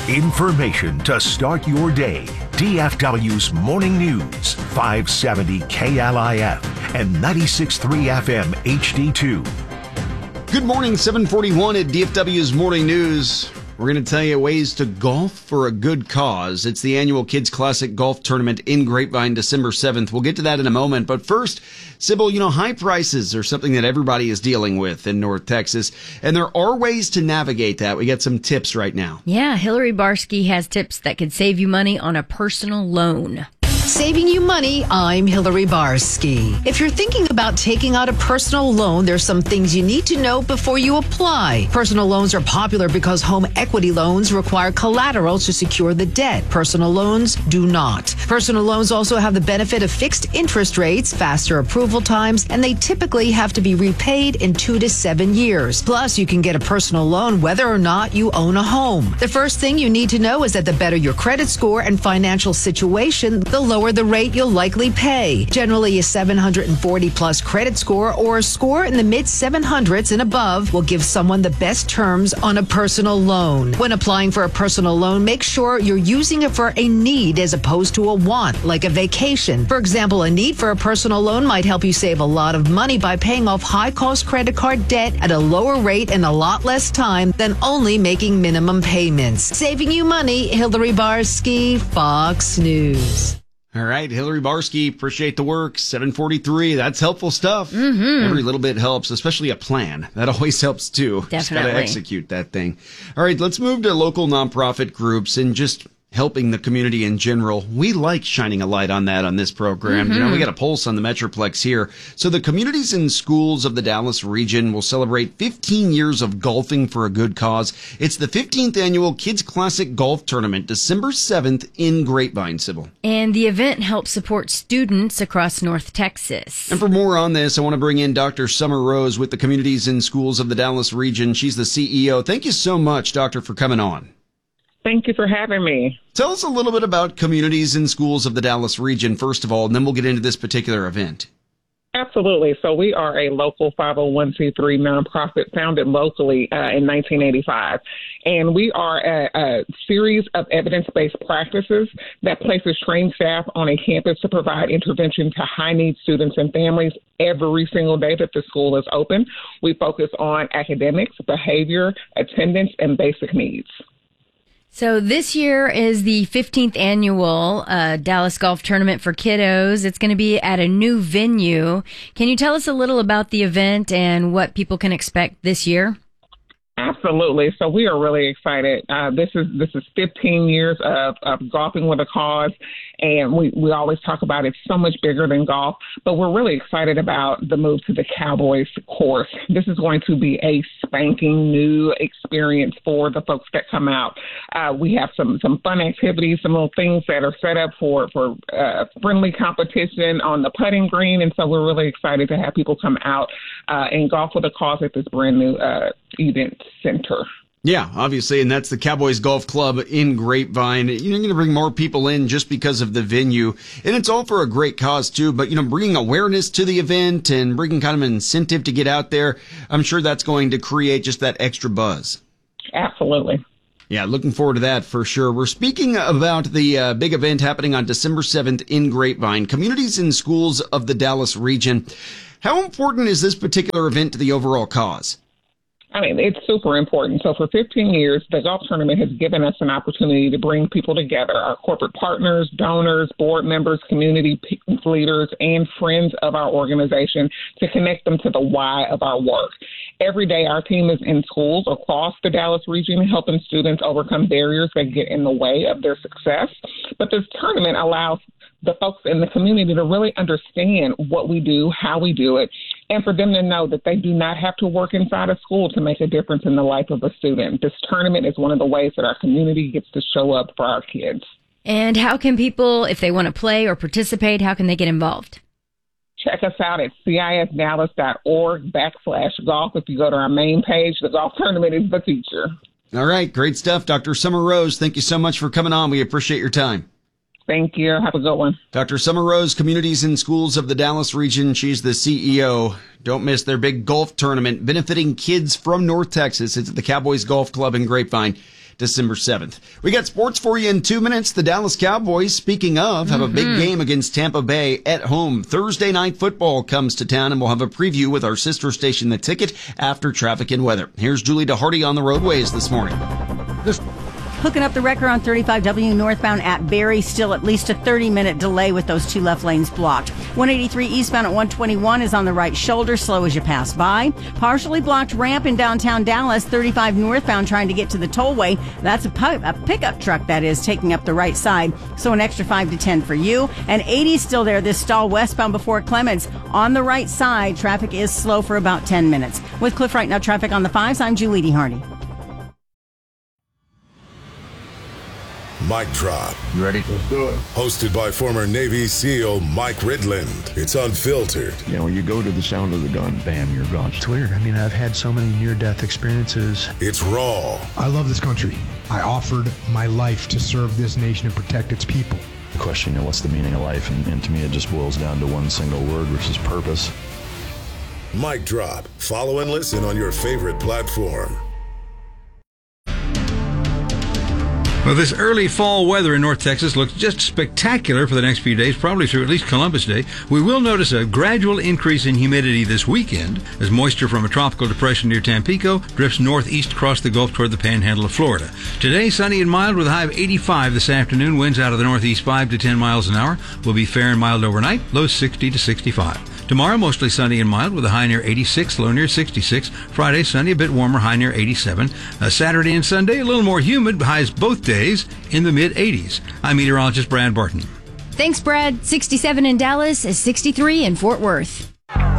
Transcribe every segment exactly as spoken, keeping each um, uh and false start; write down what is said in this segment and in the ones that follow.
Information to start your day. D F W's Morning News, five seventy K L I F and ninety-six point three F M H D two. Good morning, seven forty-one at D F W's Morning News. We're going to tell you ways to golf for a good cause. It's the annual Kids Classic Golf Tournament in Grapevine, December seventh. We'll get to that in a moment. But first, Sybil, you know, high prices are something that everybody is dealing with in North Texas. And there are ways to navigate that. We got some tips right now. Yeah, Hillary Barsky has tips that could save you money on a personal loan. Saving you money, I'm Hillary Barsky. If you're thinking about taking out a personal loan, there's some things you need to know before you apply. Personal loans are popular because home equity loans require collateral to secure the debt. Personal loans do not. Personal loans also have the benefit of fixed interest rates, faster approval times, and they typically have to be repaid in two to seven years. Plus, you can get a personal loan whether or not you own a home. The first thing you need to know is that the better your credit score and financial situation, the lower lower the rate you'll likely pay. Generally, a seven hundred forty plus credit score or a score in the mid seven hundreds and above will give someone the best terms on a personal loan. When applying for a personal loan, make sure you're using it for a need as opposed to a want, like a vacation. For example, a need for a personal loan might help you save a lot of money by paying off high-cost credit card debt at a lower rate and a lot less time than only making minimum payments. Saving you money, Hillary Barsky, Fox News. All right, Hillary Barsky, appreciate the work. seven forty-three, that's helpful stuff. Mm-hmm. Every little bit helps, especially a plan. That always helps, too. Definitely. Just got to execute that thing. All right, let's move to local nonprofit groups and just helping the community in general. We like shining a light on that on this program. Mm-hmm. You know, we got a pulse on the Metroplex here. So the communities and schools of the Dallas region will celebrate fifteen years of golfing for a good cause. It's the fifteenth annual Kids Classic Golf Tournament, December seventh in Grapevine, Sybil. And the event helps support students across North Texas. And for more on this, I want to bring in Doctor Summer Rose with the communities and schools of the Dallas region. She's the C E O. Thank you so much, Doctor, for coming on. Thank you for having me. Tell us a little bit about communities and schools of the Dallas region, first of all, and then we'll get into this particular event. Absolutely. So we are a local five oh one c three nonprofit founded locally uh, in nineteen eighty-five. And we are a, a series of evidence-based practices that places trained staff on a campus to provide intervention to high-need students and families every single day that the school is open. We focus on academics, behavior, attendance, and basic needs. So this year is the fifteenth annual uh, Dallas Golf Tournament for Kiddos. It's going to be at a new venue. Can you tell us a little about the event and what people can expect this year? Absolutely. So we are really excited. Uh, this is this is fifteen years of, of golfing with a cause, and we, we always talk about it's so much bigger than golf, but we're really excited about the move to the Cowboys course. This is going to be a spanking new experience for the folks that come out. Uh, we have some, some fun activities, some little things that are set up for, for uh, friendly competition on the putting green, and so we're really excited to have people come out uh, and golf with a cause at this brand new uh, event center. Yeah, obviously, and that's the Cowboys Golf Club in Grapevine. You're going to bring more people in just because of the venue, and it's all for a great cause, too. But, you know, bringing awareness to the event and bringing kind of an incentive to get out there, I'm sure that's going to create just that extra buzz. Absolutely. Yeah, looking forward to that for sure. We're speaking about the uh, big event happening on December seventh in Grapevine, communities and schools of the Dallas region. How important is this particular event to the overall cause? I mean, it's super important. So for fifteen years, the golf tournament has given us an opportunity to bring people together, our corporate partners, donors, board members, community leaders, and friends of our organization to connect them to the why of our work. Every day, our team is in schools across the Dallas region, helping students overcome barriers that get in the way of their success. But this tournament allows the folks in the community to really understand what we do, how we do it, and for them to know that they do not have to work inside a school to make a difference in the life of a student. This tournament is one of the ways that our community gets to show up for our kids. And how can people, if they want to play or participate, how can they get involved? Check us out at cisdallas.org backslash golf. If you go to our main page, the golf tournament is the feature. All right, great stuff. Doctor Summer Rose, thank you so much for coming on. We appreciate your time. Thank you. Have a good one. Doctor Summer Rose, Communities and Schools of the Dallas region. She's the C E O. Don't miss their big golf tournament benefiting kids from North Texas. It's at the Cowboys Golf Club in Grapevine, December seventh. We got sports for you in two minutes. The Dallas Cowboys, speaking of, have mm-hmm. a big game against Tampa Bay at home. Thursday night football comes to town, and we'll have a preview with our sister station, The Ticket, after traffic and weather. Here's Julie DeHardy on the roadways this morning. This Hooking up the wrecker on thirty-five W northbound at Barry. Still at least a thirty-minute delay with those two left lanes blocked. one eighty-three eastbound at one twenty-one is on the right shoulder, slow as you pass by. Partially blocked ramp in downtown Dallas. thirty-five northbound trying to get to the tollway. That's a, pu- a pickup truck, that is, taking up the right side. So an extra five to ten for you. And eighty still there. This stall westbound before Clements. On the right side, traffic is slow for about ten minutes. With Cliff Right Now traffic on the fives, I'm Julie DeHardy. Mic Drop. You ready? Let's do it. Hosted by former Navy SEAL Mike Ridland. It's unfiltered. You know, you go to the sound of the gun, bam, you're gone. It's weird. I mean, I've had so many near-death experiences. It's raw. I love this country. I offered my life to serve this nation and protect its people. The question, you know, what's the meaning of life? And, and to me, it just boils down to one single word, which is purpose. Mic Drop. Follow and listen on your favorite platform. Well, this early fall weather in North Texas looks just spectacular for the next few days, probably through at least Columbus Day. We will notice a gradual increase in humidity this weekend as moisture from a tropical depression near Tampico drifts northeast across the Gulf toward the panhandle of Florida. Today, sunny and mild with a high of eighty-five this afternoon. Winds out of the northeast five to ten miles an hour. Will be fair and mild overnight, low sixty to sixty-five. Tomorrow, mostly sunny and mild with a high near eighty-six, low near sixty-six. Friday, sunny, a bit warmer, high near eighty-seven. Uh, Saturday and Sunday, a little more humid, highs both days in the mid-eighties. I'm meteorologist Brad Barton. Thanks, Brad. sixty-seven in Dallas, sixty-three in Fort Worth.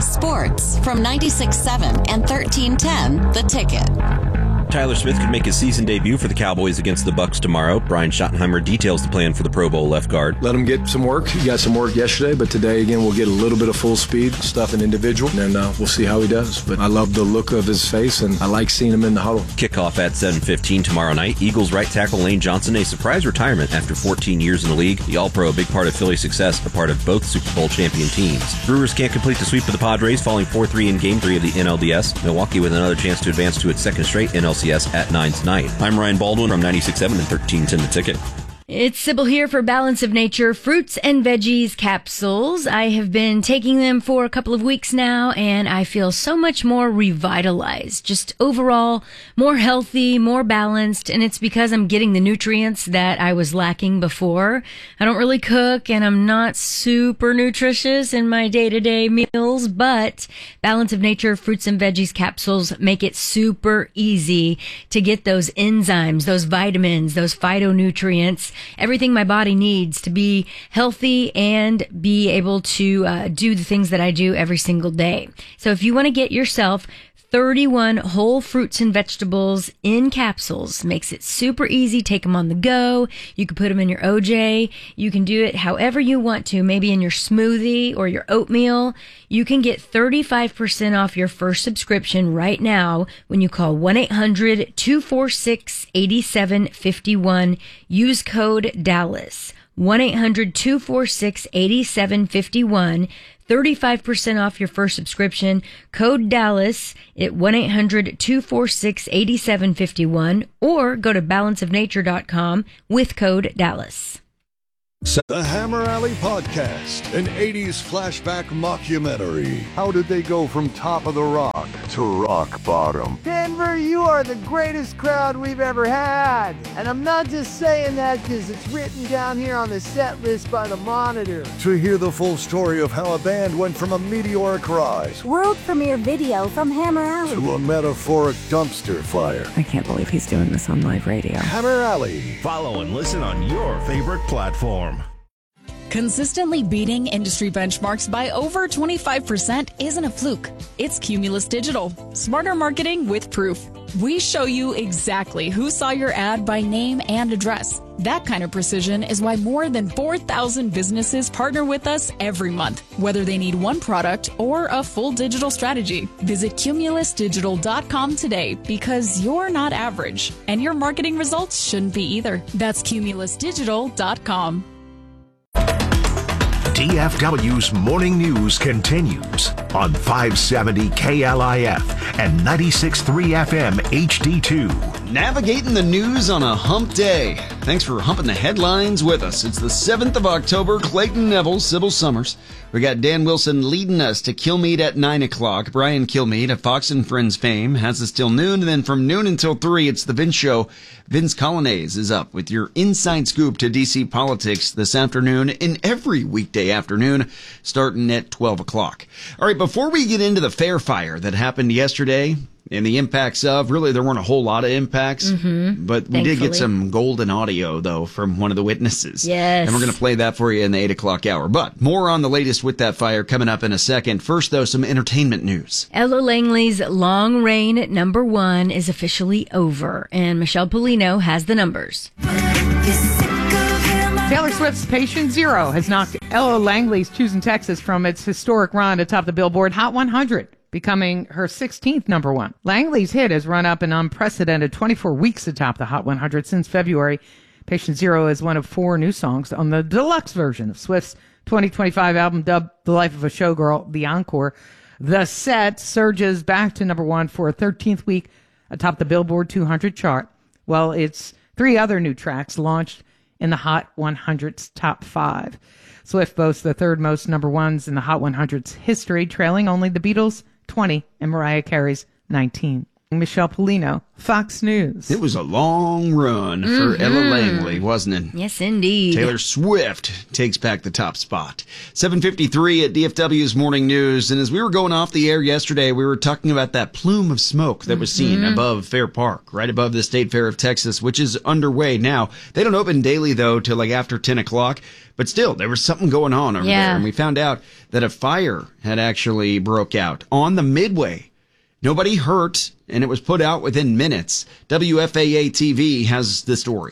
Sports from ninety-six point seven and thirteen ten, The Ticket. Tyler Smith could make his season debut for the Cowboys against the Bucs tomorrow. Brian Schottenheimer details the plan for the Pro Bowl left guard. Let him get some work. He got some work yesterday, but today, again, we'll get a little bit of full speed stuff in individual, and uh, we'll see how he does. But I love the look of his face, and I like seeing him in the huddle. Kickoff at seven fifteen tomorrow night. Eagles right tackle Lane Johnson, a surprise retirement after fourteen years in the league. The All-Pro, a big part of Philly's success, a part of both Super Bowl champion teams. Brewers can't complete the sweep of the Padres, falling four three in Game three of the N L D S. Milwaukee with another chance to advance to its second straight N L C S at nine tonight. I'm Ryan Baldwin from ninety-six point seven and thirteen ten The Ticket. It's Sybil here for Balance of Nature Fruits and Veggies capsules. I have been taking them for a couple of weeks now, and I feel so much more revitalized. Just overall, more healthy, more balanced, and it's because I'm getting the nutrients that I was lacking before. I don't really cook, and I'm not super nutritious in my day-to-day meals, but Balance of Nature Fruits and Veggies capsules make it super easy to get those enzymes, those vitamins, those phytonutrients, everything my body needs to be healthy and be able to uh, do the things that I do every single day. So if you want to get yourself thirty-one whole fruits and vegetables in capsules, makes it super easy. Take them on the go. You can put them in your O J. You can do it however you want to, maybe in your smoothie or your oatmeal. You can get thirty-five percent off your first subscription right now when you call one eight hundred two four six eight seven five one. Use code Dallas. one eight hundred two four six eight seven five one. thirty-five percent off your first subscription. Code Dallas at one eight hundred two four six eight seven five one or go to balance of nature dot com with code Dallas. The Hammer Alley Podcast, an eighties flashback mockumentary. How did they go from top of the rock to rock bottom? Denver, you are the greatest crowd we've ever had. And I'm not just saying that because it's written down here on the set list by the Monitor. To hear the full story of how a band went from a meteoric rise, world premiere video from Hammer Alley, to a metaphoric dumpster fire. I can't believe he's doing this on live radio. Hammer Alley. Follow and listen on your favorite platform. Consistently beating industry benchmarks by over twenty-five percent isn't a fluke. It's Cumulus Digital. Smarter marketing with proof. We show you exactly who saw your ad by name and address. That kind of precision is why more than four thousand businesses partner with us every month, whether they need one product or a full digital strategy. Visit cumulus digital dot com today because you're not average, and your marketing results shouldn't be either. That's cumulus digital dot com. D F W's Morning News continues on five seventy K L I F and ninety-six point three F M H D two. Navigating the news on a hump day. Thanks for humping the headlines with us. It's the seventh of October. Clayton Neville, Sybil Summers. We got Dan Wilson leading us to Kilmeade at nine o'clock. Brian Kilmeade of Fox and Friends fame has us till noon. And then from noon until three, it's the Vince Show. Vince Colonnese is up with your inside scoop to D C politics this afternoon and every weekday afternoon starting at twelve o'clock. All right, before we get into the fair fire that happened yesterday, and the impacts of, really, there weren't a whole lot of impacts, mm-hmm. but we Thankfully. did get some golden audio, though, from one of the witnesses. Yes. And we're going to play that for you in the eight o'clock hour. But more on the latest with that fire coming up in a second. First, though, some entertainment news. Ella Langley's long reign at number one is officially over, and Michelle Polino has the numbers. Taylor Swift's Patient Zero has knocked Ella Langley's Choosing Texas from its historic run atop the Billboard Hot one hundred. Becoming her sixteenth number one. Langley's hit has run up an unprecedented twenty-four weeks atop the Hot one hundred since February. Patient Zero is one of four new songs on the deluxe version of Swift's twenty twenty-five album dubbed The Life of a Showgirl, The Encore. The set surges back to number one for a thirteenth week atop the Billboard two hundred chart, while its three other new tracks launched in the Hot one hundred's top five. Swift boasts the third most number ones in the Hot one hundred's history, trailing only the Beatles' twenty and Mariah Carey's nineteen. Michelle Polino, Fox News. It was a long run for mm-hmm. Ella Langley, wasn't it? Yes, indeed. Taylor Swift takes back the top spot. seven fifty-three at D F W's Morning News. And as we were going off the air yesterday, we were talking about that plume of smoke that was seen mm-hmm. above Fair Park, right above the State Fair of Texas, which is underway now. They don't open daily, though, till like after ten o'clock. But still, there was something going on over yeah. there. And we found out that a fire had actually broke out on the Midway. Nobody hurt, and it was put out within minutes. W F A A T V has the story.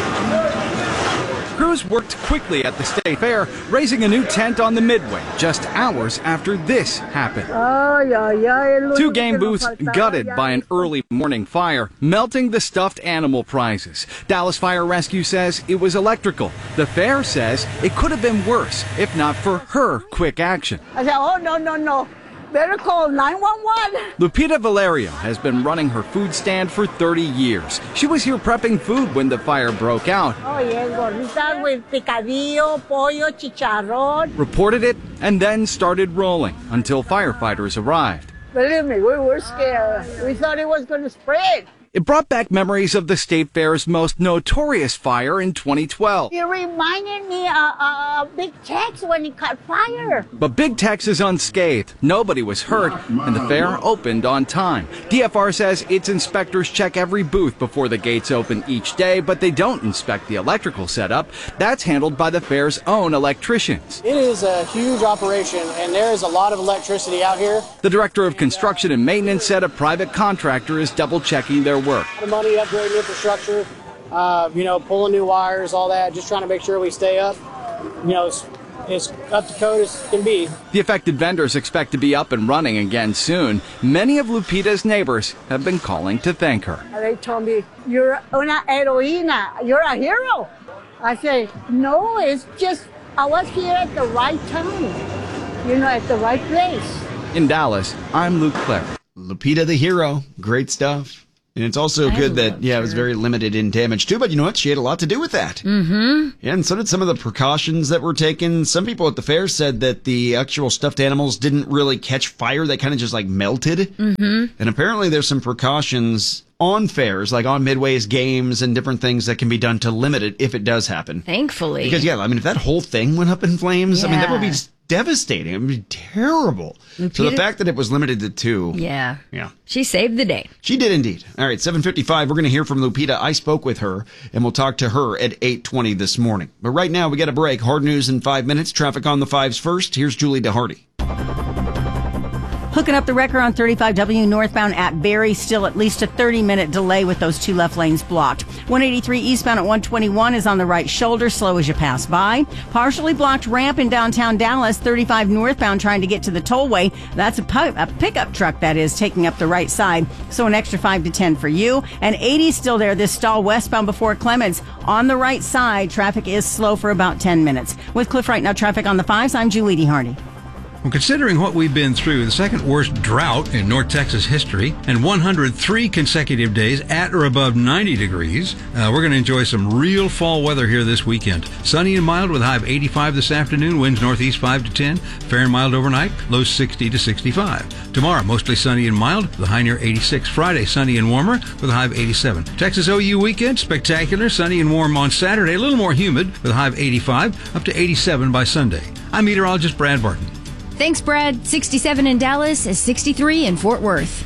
Crews worked quickly at the State Fair, raising a new tent on the Midway just hours after this happened. Two game booths gutted by an early morning fire, melting the stuffed animal prizes. Dallas Fire Rescue says it was electrical. The fair says it could have been worse if not for her quick action. I said, oh, no, no, no. Better call nine one one. Lupita Valerio has been running her food stand for thirty years. She was here prepping food when the fire broke out. Oh, yes, gorditas with picadillo, pollo, chicharrón. Reported it and then started rolling until firefighters arrived. Believe me, we were scared. We thought it was going to spread. It brought back memories of the State Fair's most notorious fire in twenty twelve. It reminded me of uh, uh, Big Tex when it caught fire. But Big Tex is unscathed. Nobody was hurt, and the fair opened on time. D F R says its inspectors check every booth before the gates open each day, but they don't inspect the electrical setup. That's handled by the fair's own electricians. It is a huge operation, and there is a lot of electricity out here. The director of construction and maintenance said a private contractor is double-checking their work. The money upgrading infrastructure, uh, you know, pulling new wires, all that, just trying to make sure we stay up, you know, as, as up to code as can be. The affected vendors expect to be up and running again soon. Many of Lupita's neighbors have been calling to thank her. They told me, you're una heroína, you're a hero. I say, no, it's just I was here at the right time, you know, at the right place. In Dallas, I'm Luke Clare. Lupita the hero. Great stuff. And it's also I good that, yeah, her. It was very limited in damage, too. But you know what? She had a lot to do with that. Mm-hmm. Yeah, and so did some of the precautions that were taken. Some people at the fair said that the actual stuffed animals didn't really catch fire. They kind of just, like, melted. Mm-hmm. And apparently there's some precautions on fairs, like on Midway's games and different things that can be done to limit it if it does happen. Thankfully. Because, yeah, I mean, if that whole thing went up in flames, yeah. I mean, that would be devastating. It would be terrible. Lupita, so the fact that it was limited to two. Yeah. Yeah. She saved the day. She did indeed. All right, seven fifty-five, we're going to hear from Lupita. I spoke with her, and we'll talk to her at eight twenty this morning. But right now, we got a break. Hard news in five minutes. Traffic on the fives first. Here's Julie DeHardy. Hooking up the wrecker on thirty-five W northbound at Barry, still at least a thirty-minute delay with those two left lanes blocked. one eighty-three eastbound at one twenty-one is on the right shoulder, slow as you pass by. Partially blocked ramp in downtown Dallas, thirty-five northbound trying to get to the tollway. That's a, pu- a pickup truck, that is, taking up the right side, so an extra five to ten for you. And eighty still there, this stall westbound before Clements. On the right side, traffic is slow for about ten minutes. With Cliff Right Now traffic on the fives, I'm Julie D. Hardy. Well, considering what we've been through, the second worst drought in North Texas history, and one hundred three consecutive days at or above ninety degrees, uh, we're going to enjoy some real fall weather here this weekend. Sunny and mild with a high of eighty-five this afternoon, winds northeast five to ten, fair and mild overnight, low sixty to sixty-five. Tomorrow, mostly sunny and mild, with a high near eighty-six. Friday, sunny and warmer, with a high of eighty-seven. Texas O U weekend, spectacular, sunny and warm on Saturday, a little more humid, with a high of eighty-five, up to eighty-seven by Sunday. I'm meteorologist Brad Barton. Thanks, Brad. sixty-seven in Dallas, sixty-three in Fort Worth.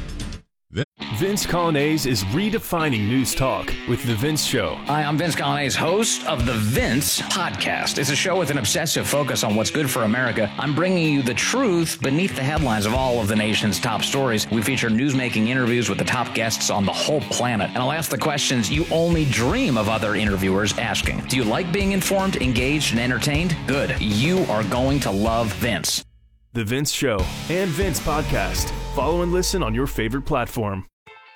Vince Coglianese is redefining news talk with The Vince Show. Hi, I'm Vince Coglianese, host of The Vince Podcast. It's a show with an obsessive focus on what's good for America. I'm bringing you the truth beneath the headlines of all of the nation's top stories. We feature newsmaking interviews with the top guests on the whole planet. And I'll ask the questions you only dream of other interviewers asking. Do you like being informed, engaged, and entertained? Good. You are going to love Vince. The Vince Show and Vince Podcast. Follow and listen on your favorite platform.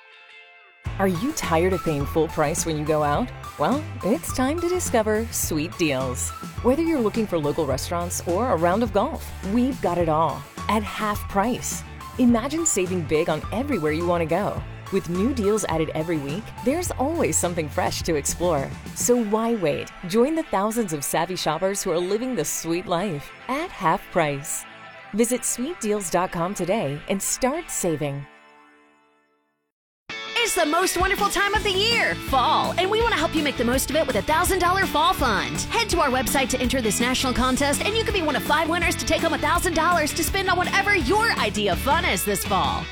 Are you tired of paying full price when you go out? Well, it's time to discover Sweet Deals. Whether you're looking for local restaurants or a round of golf, we've got it all at half price. Imagine saving big on everywhere you want to go. With new deals added every week, there's always something fresh to explore. So why wait? Join the thousands of savvy shoppers who are living the sweet life at half price. Visit sweet deals dot com today and start saving. It's the most wonderful time of the year, fall, and we want to help you make the most of it with a one thousand dollars Fall Fund. Head to our website to enter this national contest, and you can be one of five winners to take home one thousand dollars to spend on whatever your idea of fun is this fall.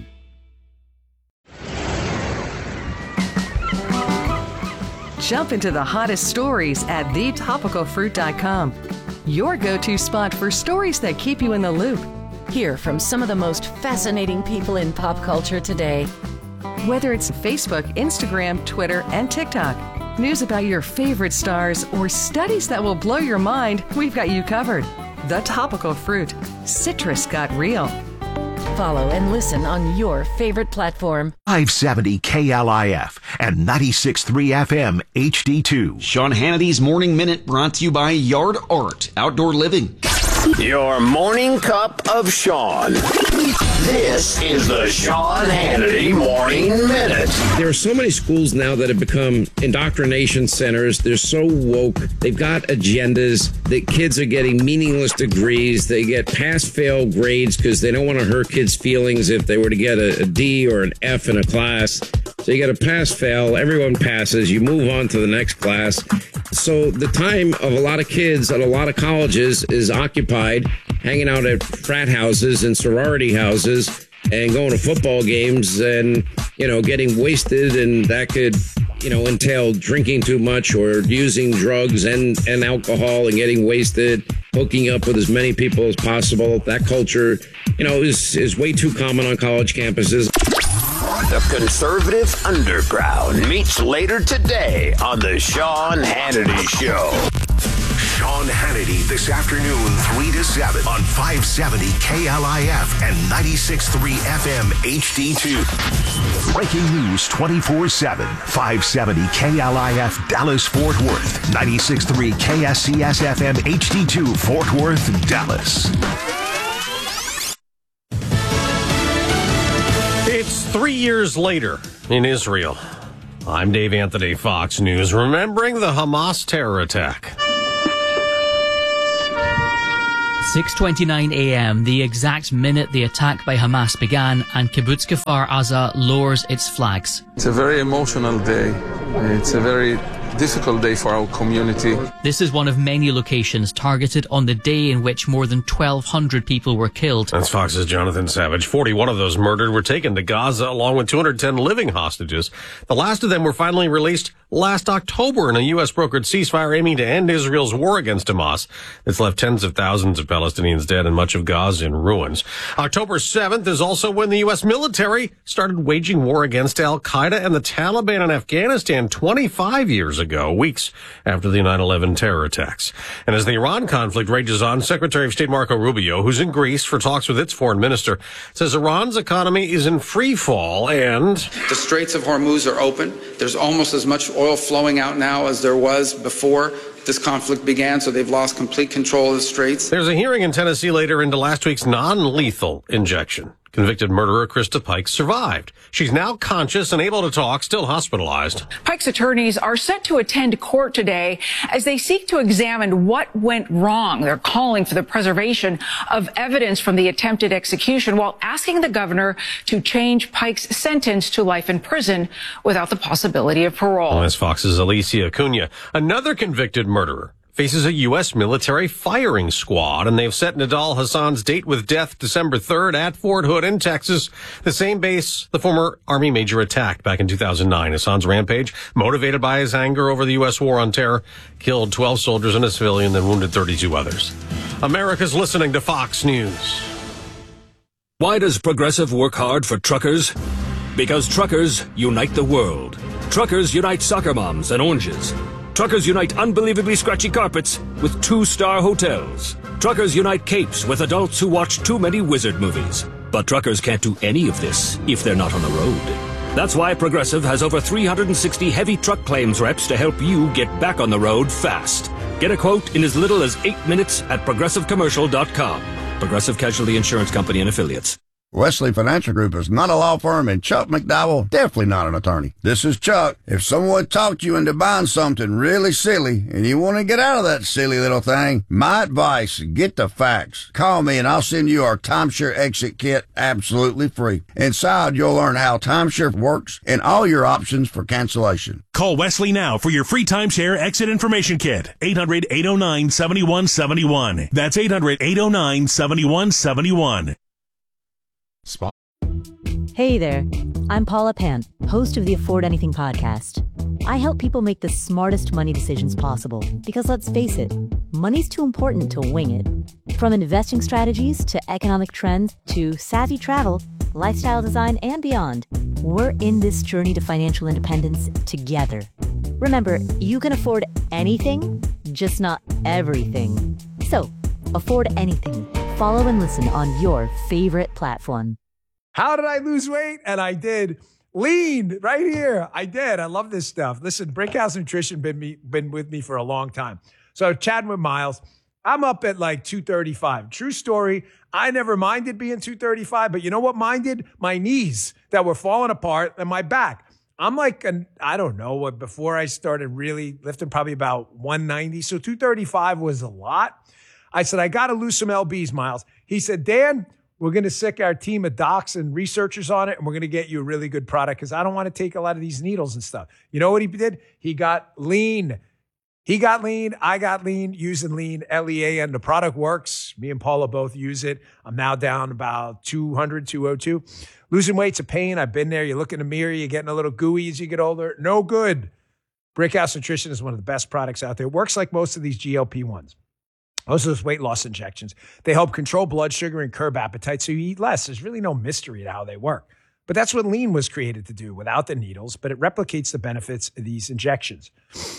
Jump into the hottest stories at the topical fruit dot com. Your go-to spot for stories that keep you in the loop. Hear from some of the most fascinating people in pop culture today. Whether it's Facebook, Instagram, Twitter, and TikTok, news about your favorite stars, or studies that will blow your mind, we've got you covered. The Topical Fruit. Citrus got real. Follow and listen on your favorite platform. five seventy K L I F and ninety-six point three F M H D two. Sean Hannity's Morning Minute brought to you by Yard Art, Outdoor Living. Your morning cup of Sean. This is the Sean Hannity Morning Minute. There are so many schools now that have become indoctrination centers. They're so woke. They've got agendas. The kids are getting meaningless degrees. They get pass-fail grades because they don't want to hurt kids' feelings if they were to get a, a D or an F in a class. So you get a pass-fail. Everyone passes. You move on to the next class. So the time of a lot of kids at a lot of colleges is occupied hanging out at frat houses and sorority houses and going to football games and, you know, getting wasted. And that could, you know, entail drinking too much or using drugs and, and alcohol and getting wasted, hooking up with as many people as possible. That culture, you know, is, is way too common on college campuses. The Conservative Underground meets later today on the Sean Hannity Show. Sean Hannity this afternoon, three to seven on five seventy K L I F and ninety-six point three F M H D two. Breaking news twenty-four seven, five seventy K L I F Dallas Fort Worth, ninety-six point three K S C S F M H D two Fort Worth, Dallas. It's three years later in Israel. I'm Dave Anthony, Fox News, remembering the Hamas terror attack. six twenty-nine a.m., the exact minute the attack by Hamas began, and Kibbutz Kfar Aza lowers its flags. It's a very emotional day. It's a very difficult day for our community. This is one of many locations targeted on the day in which more than twelve hundred people were killed. That's Fox's Jonathan Savage. forty-one of those murdered were taken to Gaza, along with two hundred ten living hostages. The last of them were finally released last October in a U S brokered ceasefire aiming to end Israel's war against Hamas. It's left tens of thousands of Palestinians dead and much of Gaza in ruins. October seventh is also when the U S military started waging war against al-Qaeda and the Taliban in Afghanistan twenty-five years ago, weeks after the nine eleven terror attacks. And as the Iran conflict rages on, Secretary of State Marco Rubio, who's in Greece for talks with its foreign minister, says Iran's economy is in free fall and the Straits of Hormuz are open. There's almost as much oil flowing out now as there was before this conflict began, so they've lost complete control of the Straits. There's a hearing in Tennessee later into last week's non-lethal injection. Convicted murderer Krista Pike survived. She's now conscious and able to talk, still hospitalized. Pike's attorneys are set to attend court today as they seek to examine what went wrong. They're calling for the preservation of evidence from the attempted execution while asking the governor to change Pike's sentence to life in prison without the possibility of parole. Well, that's Fox's Alicia Acuna. Another convicted murderer faces a U S military firing squad, and they've set Nidal Hassan's date with death December third at Fort Hood in Texas, the same base the former Army major attacked back in two thousand nine. Hassan's rampage, motivated by his anger over the U S war on terror, killed twelve soldiers and a civilian, then wounded thirty-two others. America's listening to Fox News. Why does Progressive work hard for truckers? Because truckers unite the world. Truckers unite soccer moms and oranges. Truckers unite unbelievably scratchy carpets with two-star hotels. Truckers unite capes with adults who watch too many wizard movies. But truckers can't do any of this if they're not on the road. That's why Progressive has over three hundred sixty heavy truck claims reps to help you get back on the road fast. Get a quote in as little as eight minutes at progressive commercial dot com. Progressive Casualty Insurance Company and Affiliates. Wesley Financial Group is not a law firm, and Chuck McDowell definitely not an attorney. This is Chuck. If someone talked you into buying something really silly and you want to get out of that silly little thing, my advice, get the facts. Call me and I'll send you our timeshare exit kit absolutely free. Inside, you'll learn how timeshare works and all your options for cancellation. Call Wesley now for your free timeshare exit information kit. eight hundred, eight oh nine, seven one seven one. That's eight hundred, eight oh nine, seven one seven one. Spot. Hey there, I'm Paula Pant, host of the Afford Anything podcast. I help people make the smartest money decisions possible because, let's face it, money's too important to wing it. From investing strategies to economic trends to savvy travel, lifestyle design, and beyond, we're in this journey to financial independence together. Remember, you can afford anything, just not everything. So, afford anything. Follow and listen on your favorite platform. How did I lose weight? And I did. Lean right here. I did. I love this stuff. Listen, Brickhouse Nutrition been me been with me for a long time. So chatting with Miles, I'm up at like two thirty-five. True story. I never minded being two thirty-five, but you know what minded? My knees that were falling apart and my back. I'm like, an, I don't know what, before I started really lifting, probably about one ninety. So two thirty-five was a lot. I said, I got to lose some L Bs, Miles. He said, Dan, we're going to sick our team of docs and researchers on it, and we're going to get you a really good product because I don't want to take a lot of these needles and stuff. You know what he did? He got lean. He got lean. I got lean using lean, L E A, and the product works. Me and Paula both use it. I'm now down about two hundred, two oh two. Losing weight's a pain. I've been there. You look in the mirror, you're getting a little gooey as you get older. No good. Brickhouse Nutrition is one of the best products out there. It works like most of these G L P ones. Most of those weight loss injections, they help control blood sugar and curb appetite so you eat less. There's really no mystery to how they work. But that's what lean was created to do without the needles, but it replicates the benefits of these injections.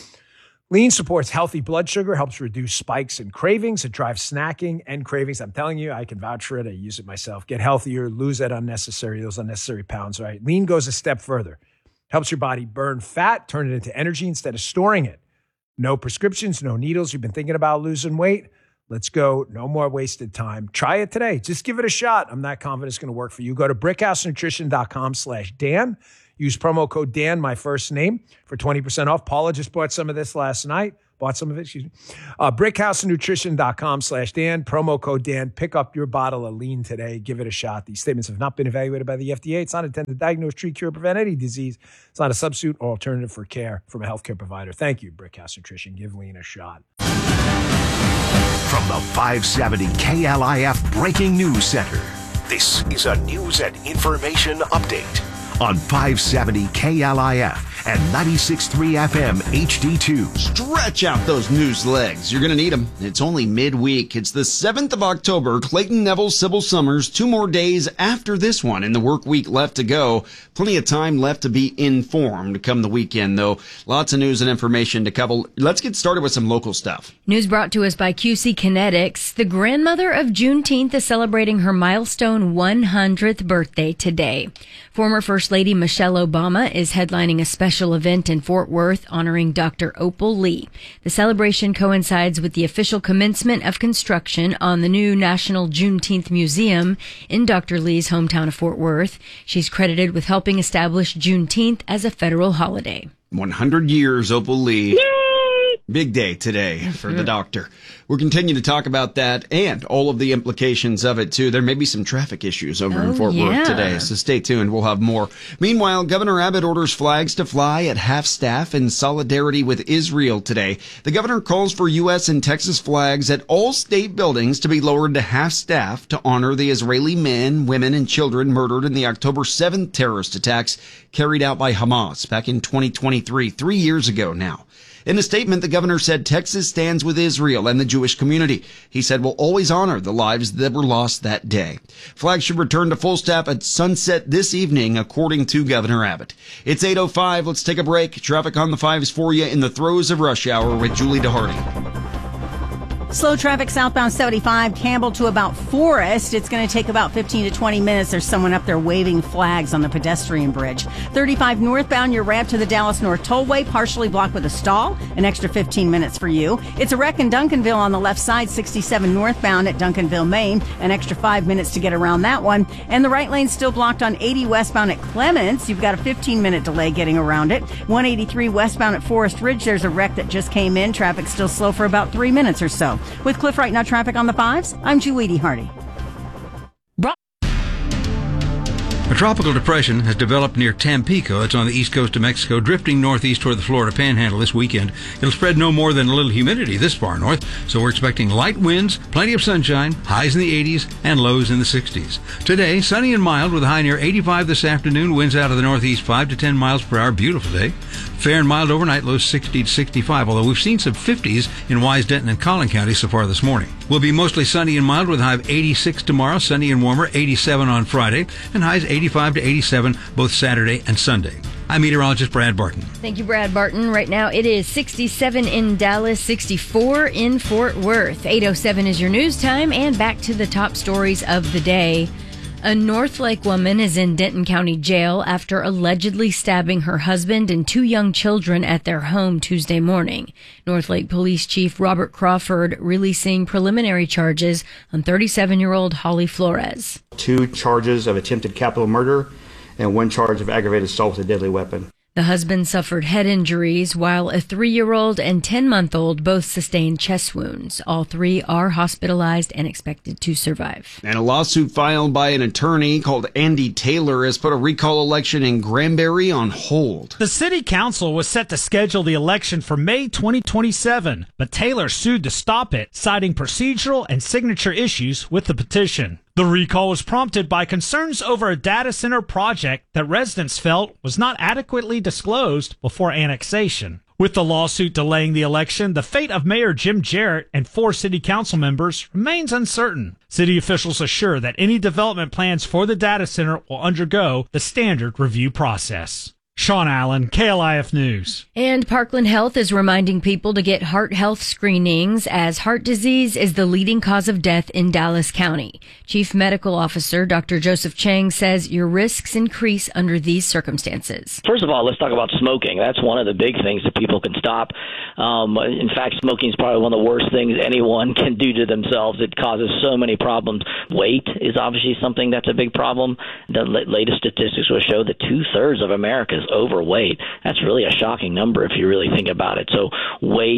Lean supports healthy blood sugar, helps reduce spikes and cravings. It drives snacking and cravings. I'm telling you, I can vouch for it. I use it myself. Get healthier, lose that unnecessary, those unnecessary pounds, right? Lean goes a step further. Helps your body burn fat, turn it into energy instead of storing it. No prescriptions, no needles. You've been thinking about losing weight? Let's go. No more wasted time. Try it today. Just give it a shot. I'm not confident it's going to work for you. Go to brickhousenutrition.com slash Dan. Use promo code Dan, my first name, for twenty percent off. Paula just bought some of this last night. bought some of it, excuse me. Uh, brickhousenutrition.com slash Dan, promo code Dan. Pick up your bottle of lean today. Give it a shot. These statements have not been evaluated by the F D A. It's not intended to diagnose, treat, cure, or prevent any disease. It's not a substitute or alternative for care from a healthcare provider. Thank you, Brickhouse Nutrition. Give lean a shot. From the five seventy K L I F Breaking News Center, this is a news and information update on five seventy K L I F and ninety-six point three F M H D two. Stretch out those news legs. You're going to need them. It's only midweek. It's the seventh of October. Clayton, Neville, Sybil Summers. Two more days after this one and the work week left to go. Plenty of time left to be informed come the weekend, though. Lots of news and information to cover. Let's get started with some local stuff. News brought to us by Q C Kinetics. The grandmother of Juneteenth is celebrating her milestone one hundredth birthday today. Former First Lady Michelle Obama is headlining a special event in Fort Worth honoring Doctor Opal Lee. The celebration coincides with the official commencement of construction on the new National Juneteenth Museum in Doctor Lee's hometown of Fort Worth. She's credited with helping establish Juneteenth as a federal holiday. one hundred years, Opal Lee. Yay! Big day today for the doctor. We're continuing to talk about that and all of the implications of it, too. There may be some traffic issues over oh, in Fort yeah. Worth today, so stay tuned. We'll have more. Meanwhile, Governor Abbott orders flags to fly at half-staff in solidarity with Israel today. The governor calls for U S and Texas flags at all state buildings to be lowered to half-staff to honor the Israeli men, women, and children murdered in the October seventh terrorist attacks carried out by Hamas back in twenty twenty-three, three years ago now. In a statement, the governor said Texas stands with Israel and the Jewish community. He said we'll always honor the lives that were lost that day. Flags should return to full staff at sunset this evening, according to Governor Abbott. It's eight oh five. Let's take a break. Traffic on the fives for you in the throes of rush hour with Julie DeHardy. Slow traffic southbound seventy-five, Campbell to about Forest. It's going to take about fifteen to twenty minutes. There's someone up there waving flags on the pedestrian bridge. thirty-five northbound, your ramp to the Dallas North Tollway, partially blocked with a stall. An extra fifteen minutes for you. It's a wreck in Duncanville on the left side, sixty-seven northbound at Duncanville, Maine. An extra five minutes to get around that one. And the right lane's still blocked on eighty westbound at Clements. You've got a fifteen minute delay getting around it. one eighty-three westbound at Forest Ridge. There's a wreck that just came in. Traffic's still slow for about three minutes or so. With Cliff Right Now traffic on the fives, I'm Julie DeHardy. A tropical depression has developed near Tampico. It's on the east coast of Mexico, drifting northeast toward the Florida Panhandle this weekend. It'll spread no more than a little humidity this far north, so we're expecting light winds, plenty of sunshine, highs in the eighties, and lows in the sixties. Today, sunny and mild with a high near eighty-five this afternoon, winds out of the northeast five to ten miles per hour. Beautiful day. Fair and mild overnight, lows sixty to sixty-five, although we've seen some fifties in Wise, Denton, and Collin counties so far this morning. We'll be mostly sunny and mild with a high of eighty-six tomorrow, sunny and warmer, eighty-seven on Friday, and highs eighty-five to eighty-seven both Saturday and Sunday. I'm meteorologist Brad Barton. Thank you, Brad Barton. Right now it is sixty-seven in Dallas, sixty-four in Fort Worth. eight oh seven is your news time, and back to the top stories of the day. A Northlake woman is in Denton County Jail after allegedly stabbing her husband and two young children at their home Tuesday morning. Northlake Police Chief Robert Crawford releasing preliminary charges on thirty-seven-year-old Holly Flores. Two charges of attempted capital murder and one charge of aggravated assault with a deadly weapon. The husband suffered head injuries, while a three-year-old and ten-month-old both sustained chest wounds. All three are hospitalized and expected to survive. And a lawsuit filed by an attorney called Andy Taylor has put a recall election in Granbury on hold. The city council was set to schedule the election for May twenty twenty-seven, but Taylor sued to stop it, citing procedural and signature issues with the petition. The recall was prompted by concerns over a data center project that residents felt was not adequately disclosed before annexation. With the lawsuit delaying the election, the fate of Mayor Jim Jarrett and four city council members remains uncertain. City officials assure that any development plans for the data center will undergo the standard review process. Sean Allen, K L I F News. And Parkland Health is reminding people to get heart health screenings, as heart disease is the leading cause of death in Dallas County. Chief Medical Officer Doctor Joseph Chang says your risks increase under these circumstances. First of all, let's talk about smoking. That's one of the big things that people can stop. Um, in fact, smoking is probably one of the worst things anyone can do to themselves. It causes so many problems. Weight is obviously something that's a big problem. The latest statistics will show that two-thirds of America is overweight. That's really a shocking number if you really think about it. So weight,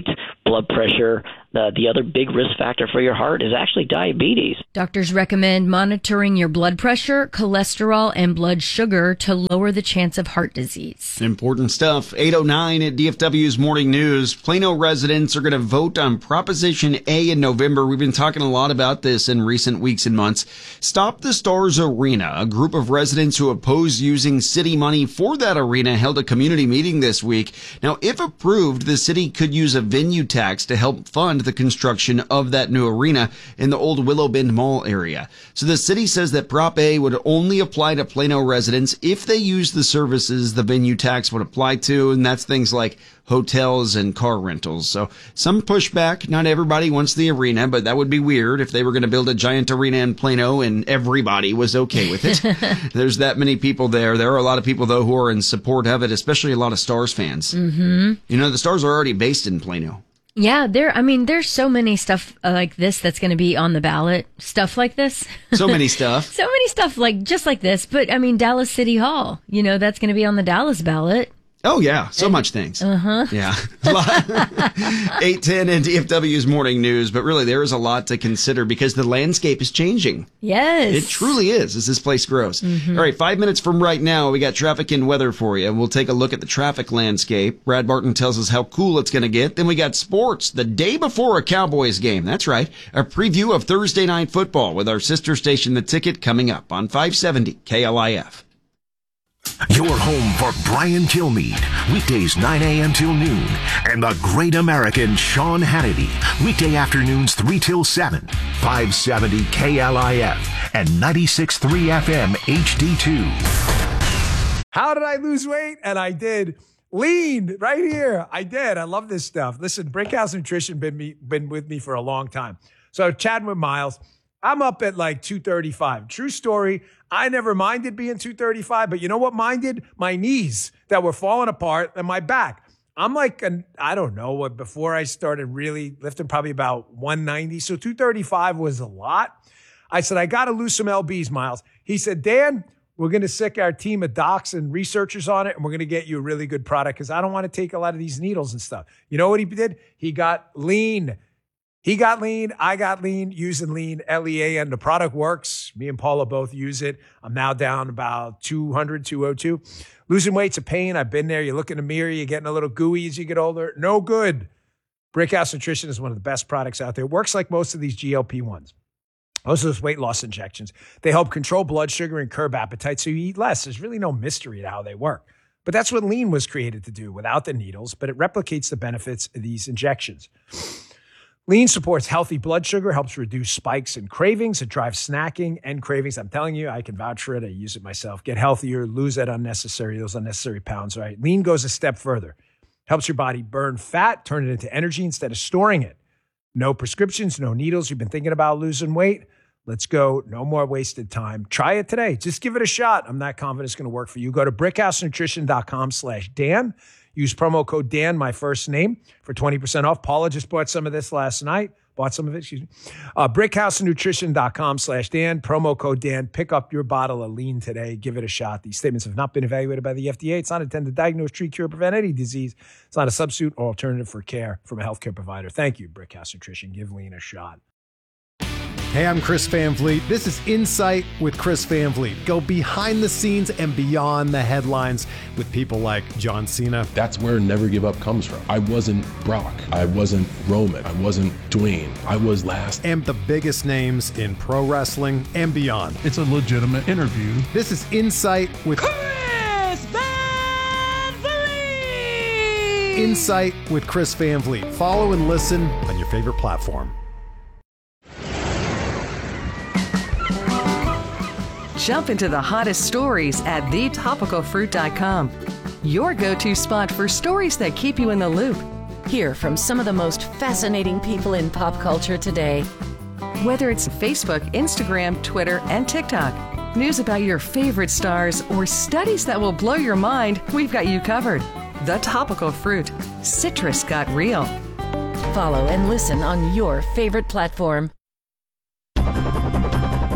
blood pressure. The, the other big risk factor for your heart is actually diabetes. Doctors recommend monitoring your blood pressure, cholesterol, and blood sugar to lower the chance of heart disease. Important stuff. eight oh nine at D F W's Morning News. Plano residents are going to vote on Proposition A in November. We've been talking a lot about this in recent weeks and months. Stop the Stars Arena. A group of residents who oppose using city money for that arena held a community meeting this week. Now, if approved, the city could use a venue tax to help fund the construction of that new arena in the old Willow Bend Mall area. So the city says that Prop A would only apply to Plano residents if they use the services the venue tax would apply to, and that's things like hotels and car rentals. So some pushback. Not everybody wants the arena, but that would be weird if they were going to build a giant arena in Plano and everybody was okay with it. There's that many people there. There are a lot of people, though, who are in support of it, especially a lot of Stars fans. Mm-hmm. You know, the Stars are already based in Plano. Yeah, there. I mean, there's so many stuff uh, like this that's going to be on the ballot. Stuff like this. So many stuff. so many stuff like just like this. But I mean, Dallas City Hall. You know, that's going to be on the Dallas ballot. Oh, yeah. So and, much things. Uh-huh. Yeah. eight ten in D F W's Morning News. But really, there is a lot to consider because the landscape is changing. Yes. It truly is as this place grows. Mm-hmm. All right. Five minutes from right now, we got traffic and weather for you. We'll take a look at the traffic landscape. Brad Barton tells us how cool it's going to get. Then we got sports the day before a Cowboys game. That's right. A preview of Thursday Night Football with our sister station, The Ticket, coming up on five seventy K L I F. Your home for Brian Kilmeade, weekdays nine a.m. till noon, and the great American Sean Hannity, weekday afternoons three till seven, five seventy K L I F and ninety-six point three F M H D two. How did I lose weight? And I did. Lean right here. I did. I love this stuff. Listen, Brickhouse Nutrition been me been with me for a long time. So chatting with Miles, I'm up at like two thirty-five. True story. I never minded being two thirty-five, but you know what minded? My knees that were falling apart and my back. I'm like, an, I don't know what, before I started really lifting, probably about one ninety. So two thirty-five was a lot. I said, I got to lose some L Bs, Miles. He said, Dan, we're going to sick our team of docs and researchers on it, and we're going to get you a really good product because I don't want to take a lot of these needles and stuff. You know what he did? He got lean. He got lean. I got lean using lean, L E A N. The product works. Me and Paula both use it. I'm now down about two hundred, two oh two. Losing weight's a pain. I've been there. You look in the mirror, you're getting a little gooey as you get older. No good. Brickhouse Nutrition is one of the best products out there. It works like most of these G L P ones. Most of those weight loss injections. They help control blood sugar and curb appetite so you eat less. There's really no mystery to how they work. But that's what lean was created to do without the needles, but it replicates the benefits of these injections. Lean supports healthy blood sugar, helps reduce spikes and cravings. It drives snacking and cravings. I'm telling you, I can vouch for it. I use it myself. Get healthier, lose that unnecessary, those unnecessary pounds, right? Lean goes a step further. Helps your body burn fat, turn it into energy instead of storing it. No prescriptions, no needles. You've been thinking about losing weight? Let's go. No more wasted time. Try it today. Just give it a shot. I'm not confident it's going to work for you. Go to brickhousenutrition.com slash Dan. Use promo code Dan, my first name, for twenty percent off. Paula just bought some of this last night. Bought some of it, excuse me. Uh, brickhousenutrition.com slash Dan. Promo code Dan. Pick up your bottle of lean today. Give it a shot. These statements have not been evaluated by the F D A. It's not intended to diagnose, treat, cure, prevent any disease. It's not a substitute or alternative for care from a healthcare provider. Thank you, Brickhouse Nutrition. Give lean a shot. Hey, I'm Chris Van Vliet. This is Insight with Chris Van Vliet. Go behind the scenes and beyond the headlines with people like John Cena. That's where Never Give Up comes from. I wasn't Brock. I wasn't Roman. I wasn't Dwayne. I was last. And the biggest names in pro wrestling and beyond. It's a legitimate interview. This is Insight with Chris Van Vliet. Insight with Chris Van Vliet. Follow and listen on your favorite platform. Jump into the hottest stories at the topical fruit dot com. Your go-to spot for stories that keep you in the loop. Hear from some of the most fascinating people in pop culture today. Whether it's Facebook, Instagram, Twitter, and TikTok, news about your favorite stars, or studies that will blow your mind, we've got you covered. The Topical Fruit. Citrus got real. Follow and listen on your favorite platform.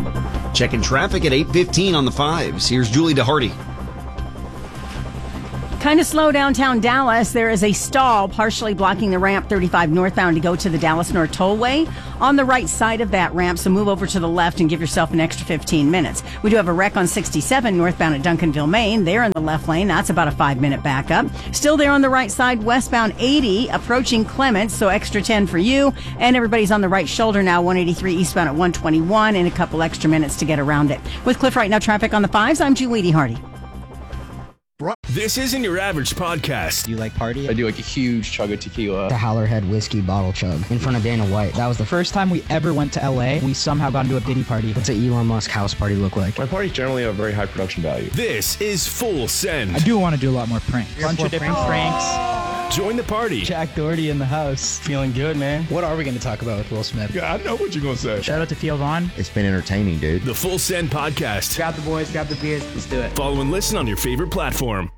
Checking traffic at eight fifteen on the fives. Here's Julie DeHardy. Kind of slow downtown Dallas. There is a stall partially blocking the ramp thirty-five northbound to go to the Dallas North Tollway on the right side of that ramp. So move over to the left and give yourself an extra fifteen minutes. We do have a wreck on sixty-seven northbound at Duncanville, Maine. There in the left lane. That's about a five minute backup. Still there on the right side, westbound eighty approaching Clements. So extra ten for you. And everybody's on the right shoulder now, one eighty-three eastbound at one twenty-one, and a couple extra minutes to get around it. With Cliff Right Now traffic on the fives, I'm Julie Hardy. This isn't your average podcast. Do you like party? I do like a huge chug of tequila. The Howlerhead whiskey bottle chug in front of Dana White. That was the first time we ever went to L A. We somehow got into a Diddy party. What's an Elon Musk house party look like? My parties generally have very high production value. This is Full Send. I do want to do a lot more pranks. A bunch of different pranks. Join the party. Jack Doherty in the house. Feeling good, man. What are we going to talk about with Will Smith? Yeah, I know what you're going to say. Shout out to Theo Vaughn. It's been entertaining, dude. The Full Send Podcast. Grab the boys, grab the beers. Let's do it. Follow and listen on your favorite platform.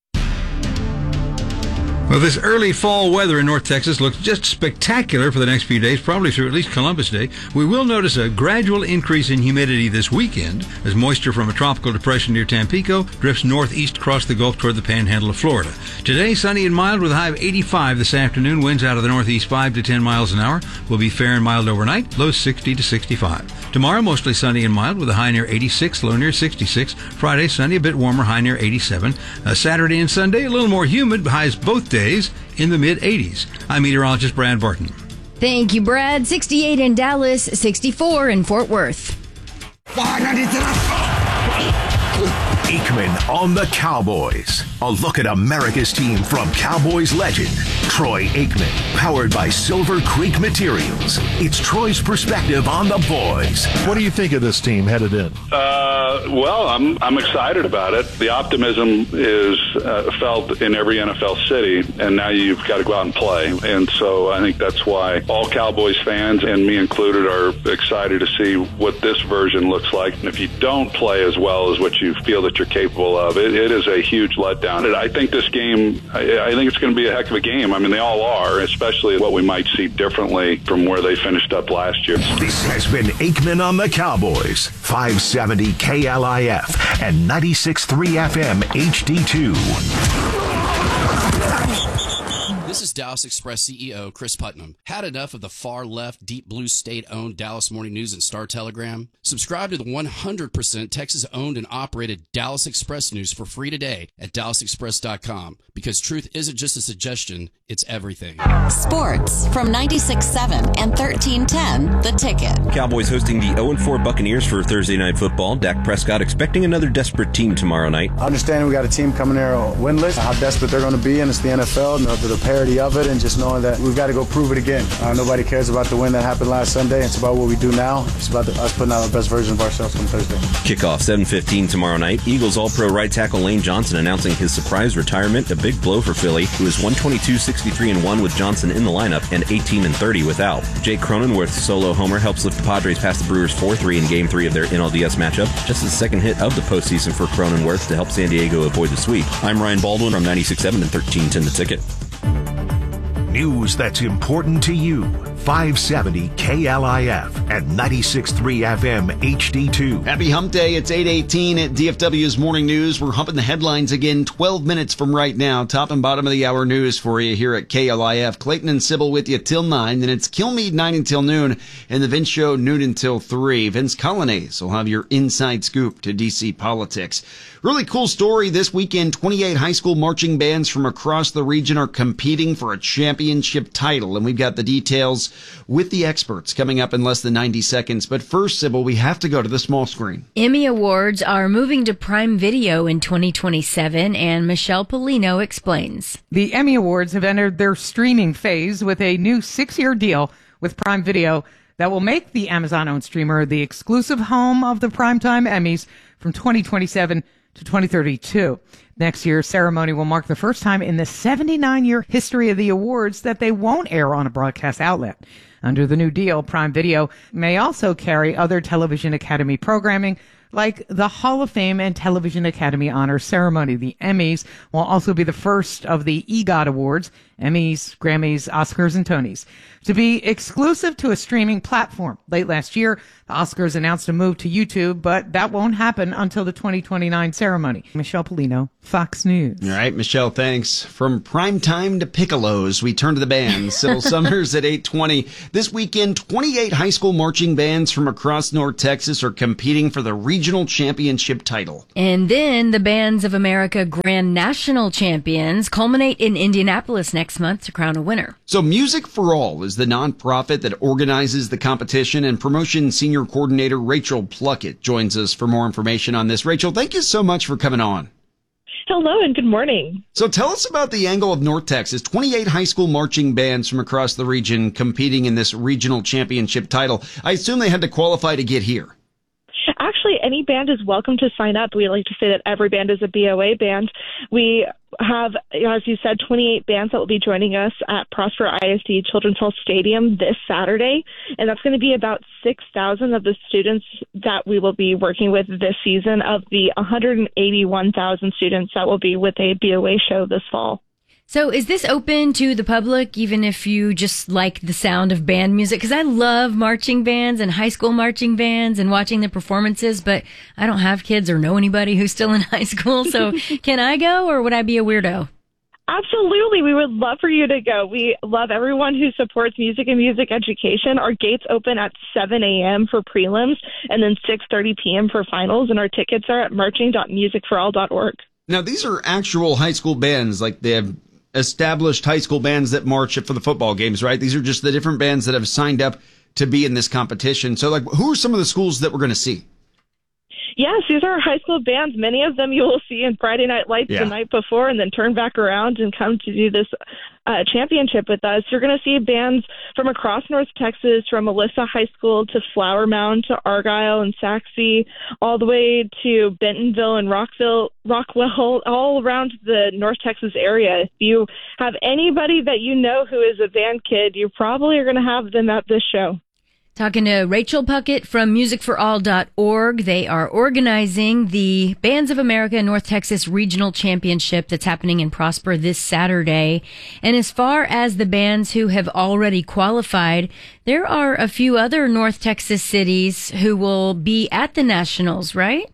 Well, this early fall weather in North Texas looks just spectacular for the next few days, probably through at least Columbus Day. We will notice a gradual increase in humidity this weekend as moisture from a tropical depression near Tampico drifts northeast across the Gulf toward the panhandle of Florida. Today, sunny and mild with a high of eighty-five this afternoon. Winds out of the northeast five to ten miles an hour. Will be fair and mild overnight, low sixty to sixty-five. Tomorrow, mostly sunny and mild with a high near eighty-six, low near sixty-six. Friday, sunny, a bit warmer, high near eighty-seven. Uh, Saturday and Sunday, a little more humid, highs both days in the mid-eighties. I'm meteorologist Brad Barton. Thank you, Brad. sixty-eight in Dallas, sixty-four in Fort Worth. Aikman on the Cowboys. A look at America's team from Cowboys legend Troy Aikman. Powered by Silver Creek Materials. It's Troy's perspective on the boys. What do you think of this team headed in? Uh, well, I'm I'm excited about it. The optimism is uh, felt in every N F L city, and now you've got to go out and play. And so I think that's why all Cowboys fans, and me included, are excited to see what this version looks like. And if you don't play as well as what you feel that you're capable of, it, it is a huge letdown. I think this game, I, I think it's going to be a heck of a game. I mean, they all are, especially what we might see differently from where they finished up last year. This has been Aikman on the Cowboys, five seventy K L I F and ninety-six point three F M H D two. This is Dallas Express C E O Chris Putnam. Had enough of the far-left, deep blue state-owned Dallas Morning News and Star Telegram? Subscribe to the one hundred percent Texas-owned and operated Dallas Express News for free today at dallas express dot com, because truth isn't just a suggestion, it's everything. Sports from ninety-six point seven and thirteen ten, The Ticket. Cowboys hosting the oh and four Buccaneers for Thursday Night Football. Dak Prescott expecting another desperate team tomorrow night. Understanding we got a team coming there winless, how desperate they're going to be, and it's the N F L, and the, the parity of it, and just knowing that we've got to go prove it again. Uh, nobody cares about the win that happened last Sunday. It's about what we do now. It's about the, us putting out the best version of ourselves on Thursday. Kickoff seven fifteen tomorrow night. Eagles All-Pro right tackle Lane Johnson announcing his surprise retirement. A big blow for Philly, who is one twenty-two, sixty-three, and one with Johnson in the lineup and eighteen and thirty without. Jake Cronenworth's solo homer helps lift the Padres past the Brewers four three in Game three of their N L D S matchup. Just the second hit of the postseason for Cronenworth to help San Diego avoid the sweep. I'm Ryan Baldwin from ninety-six point seven and thirteen ten The Ticket. News that's important to you. five seventy K L I F and ninety-six point three F M H D two. Happy Hump Day. It's eight eighteen at D F W's Morning News. We're humping the headlines again twelve minutes from right now. Top and bottom of the hour news for you here at K L I F. Clayton and Sybil with you till nine. Then it's Kilmeade nine until noon. And the Vince Show noon until three. Vince Colonnese will have your inside scoop to D C politics. Really cool story this weekend. twenty-eight high school marching bands from across the region are competing for a championship title. And we've got the details with the experts coming up in less than ninety seconds. But first, Sybil, we have to go to the small screen. Emmy Awards are moving to Prime Video in twenty twenty-seven, and Michelle Polino explains. The Emmy Awards have entered their streaming phase with a new six-year deal with Prime Video that will make the Amazon-owned streamer the exclusive home of the Primetime Emmys from twenty twenty-seven to twenty thirty-two. Next year's ceremony will mark the first time in the seventy-nine year history of the awards that they won't air on a broadcast outlet. Under the new deal, Prime Video may also carry other Television Academy programming like the Hall of Fame and Television Academy Honor Ceremony. The Emmys will also be the first of the EGOT Awards, Emmys, Grammys, Oscars, and Tonys, to be exclusive to a streaming platform. Late last year, the Oscars announced a move to YouTube, but that won't happen until the twenty twenty-nine ceremony. Michelle Polino, Fox News. All right, Michelle, thanks. From primetime to piccolos, we turn to the bands. Sybil Summers at eight twenty. This weekend, twenty-eight high school marching bands from across North Texas are competing for the regional championship title. And then the Bands of America Grand National Champions culminate in Indianapolis next month to crown a winner. So Music for All is the nonprofit that organizes the competition, and promotion senior coordinator Rachel Pluckett joins us for more information on this. Rachel, thank you so much for coming on. Hello and good morning. So tell us about the angle of North Texas. twenty-eight high school marching bands from across the region competing in this regional championship title. I assume they had to qualify to get here. Actually, any band is welcome to sign up. We like to say that every band is a B O A band. We have, as you said, twenty-eight bands that will be joining us at Prosper I S D Children's Health Stadium this Saturday, and that's going to be about six thousand of the students that we will be working with this season of the one hundred eighty-one thousand students that will be with a B O A show this fall. So is this open to the public, even if you just like the sound of band music? Because I love marching bands and high school marching bands and watching the performances, but I don't have kids or know anybody who's still in high school. So can I go, or would I be a weirdo? Absolutely. We would love for you to go. We love everyone who supports music and music education. Our gates open at seven a.m. for prelims and then six thirty p.m. for finals, and our tickets are at marching dot music for all dot org. Now, these are actual high school bands, like they have established high school bands that march for the football games, right? These are just the different bands that have signed up to be in this competition. So, like, who are some of the schools that we're going to see? Yes, these are high school bands. Many of them you will see in Friday Night Lights yeah. the night before and then turn back around and come to do this uh, championship with us. You're going to see bands from across North Texas, from Alyssa High School to Flower Mound to Argyle and Saxe, all the way to Bentonville and Rockville, Rockwell, all around the North Texas area. If you have anybody that you know who is a band kid, you probably are going to have them at this show. Talking to Rachel Puckett from music for all dot org. They are organizing the Bands of America North Texas Regional Championship that's happening in Prosper this Saturday. And as far as the bands who have already qualified, there are a few other North Texas cities who will be at the Nationals, right?